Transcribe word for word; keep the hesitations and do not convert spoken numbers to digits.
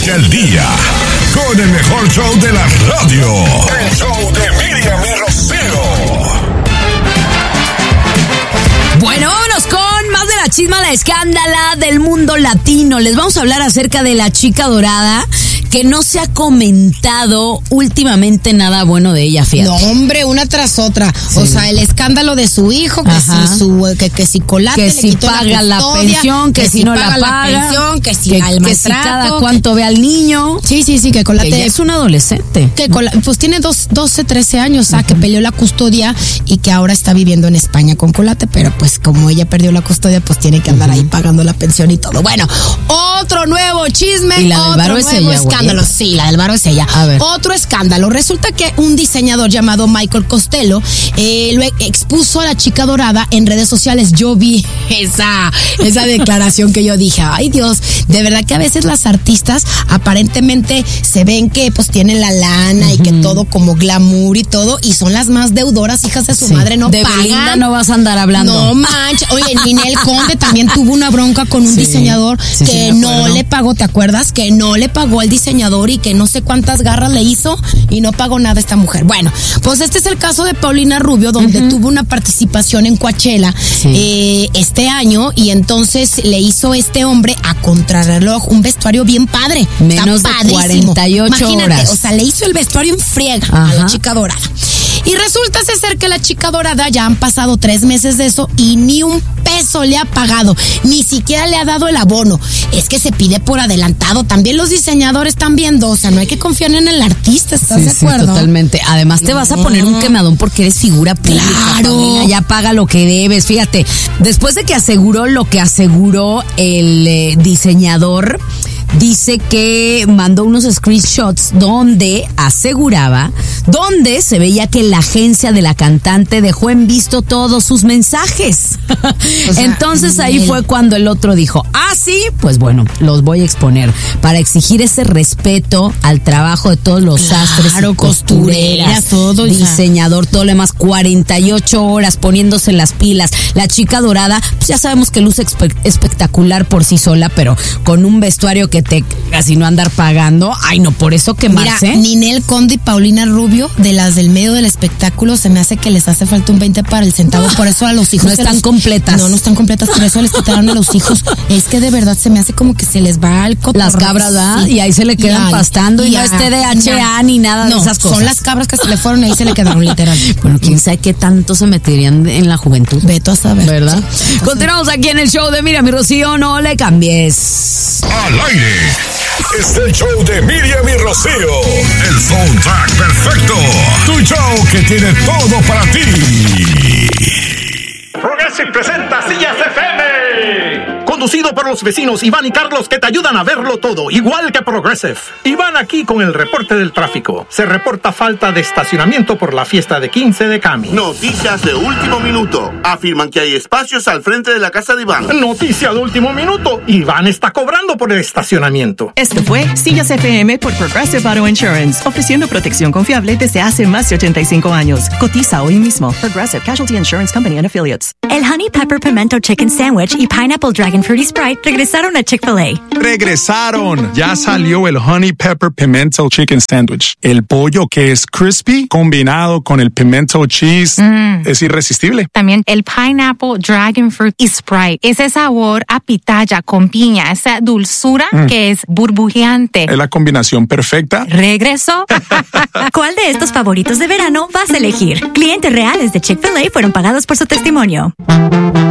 Arranca el día con el mejor show de la radio. El show de Miriam y Rocío. Bueno, vámonos con más de la chisma, la escándala del mundo latino. Les vamos a hablar acerca de la chica dorada, que no se ha comentado últimamente nada bueno de ella, fíjate. No, hombre, una tras otra. Sí. O sea, el escándalo de su hijo, que Ajá. si su que, que si colate, que le si quitó paga la, la pensión, que, que si, si no paga la paga, la pensión, que si que, el que si cada maltrato, cuánto que... ve al niño. Sí, sí, sí, que colate. Que es un adolescente. Que cola... pues tiene dos, doce, trece años, uh-huh. ah, que peleó la custodia y que ahora está viviendo en España con colate, pero pues como ella perdió la custodia, pues tiene que andar uh-huh. ahí pagando la pensión y todo. Bueno, otro nuevo chisme, y la otro del varo nuevo es ella, escándalo. Güey. Sí, la del varo es ella. A ver. Otro escándalo. Resulta que un diseñador llamado Michael Costello eh, lo expuso a la chica dorada en redes sociales. Yo vi esa, esa declaración que yo dije, ay Dios, de verdad que a veces las artistas aparentemente se ven que pues tienen la lana uh-huh. y que todo como glamour y todo, y son las más deudoras, hijas de su sí. madre, no de pagan. Belinda no vas a andar hablando. No manches. Oye, Ninel Conde también tuvo una bronca con un sí. diseñador sí, que sí, no le pagó, ¿te acuerdas? Que no le pagó al diseñador y que no sé cuántas garras le hizo y no pagó nada esta mujer. Bueno, pues este es el caso de Paulina Rubio, donde uh-huh. tuvo una participación en Coachella sí. eh, este año, y entonces le hizo este hombre a contrarreloj un vestuario bien padre. Menos de cuarenta y ocho Imagínate, horas. O sea, le hizo el vestuario en friega Ajá. a la chica dorada. Y resulta ser que la chica dorada ya han pasado tres meses de eso y ni un peso le ha pagado, ni siquiera le ha dado el abono. Es que se pide por adelantado. También los diseñadores están viendo, o sea, no hay que confiar en el artista, ¿estás sí, de acuerdo? Sí, totalmente. Además te vas a poner un quemadón porque eres figura pública. Claro. Paulina, ya paga lo que debes. Fíjate, después de que aseguró lo que aseguró el eh, diseñador, dice que mandó unos screenshots donde aseguraba, donde se veía que la agencia de la cantante dejó en visto todos sus mensajes. O sea, Entonces ahí él... fue cuando el otro dijo, ah, sí, pues bueno, los voy a exponer para exigir ese respeto al trabajo de todos los claro, sastres y costureras, todo, diseñador, todo lo demás, cuarenta y ocho horas poniéndose las pilas. La chica dorada, pues ya sabemos que luce espe- espectacular por sí sola, pero con un vestuario que te casi no andar pagando, ay no, por eso quemarse. Mira, Ninel Conde y Paulina Rubio, de las del medio del espectáculo, se me hace que les hace falta un veinte para el centavo, por eso a los hijos no están los, completas. No, no están completas, por eso les quitaron a los hijos. Es que de verdad se me hace como que se les va al cotorreo. Las cabras, ¿verdad? Sí. Y ahí se le quedan y pastando y, y no es T D A H A ni nada no, de esas cosas. Son las cabras que se le fueron y ahí se le quedaron literal. Bueno, quién sabe qué tanto se meterían en la juventud. Veto a saber. ¿Verdad? Sí, continuamos aquí en el show de Miriam y Rocío, no le cambies. Al aire. Es el show de Miriam y Rocío. El soundtrack perfecto. Tu show que tiene todo para ti. Progressive presenta Sillas F M. Conducido por los vecinos Iván y Carlos, que te ayudan a verlo todo, igual que Progressive. Iván aquí con el reporte del tráfico. Se reporta falta de estacionamiento por la fiesta de quince de Cami. Noticias de último minuto. Afirman que hay espacios al frente de la casa de Iván. Noticia de último minuto. Iván está cobrando por el estacionamiento. Esto fue Sillas F M por Progressive Auto Insurance, ofreciendo protección confiable desde hace más de ochenta y cinco años. Cotiza hoy mismo. Progressive Casualty Insurance Company and Affiliates. El Honey Pepper Pimento Chicken Sandwich y Pineapple Dragon Fruity Sprite regresaron a Chick-fil-A. Regresaron. Ya salió el Honey Pepper Pimento Chicken Sandwich. El pollo que es crispy combinado con el pimento cheese mm. es irresistible. También el Pineapple Dragon Fruit y Sprite. Ese sabor a pitaya con piña, esa dulzura mm. que es burbujeante. Es la combinación perfecta. ¿Regresó? ¿Cuál de estos favoritos de verano vas a elegir? Clientes reales de Chick-fil-A fueron pagados por su testimonio.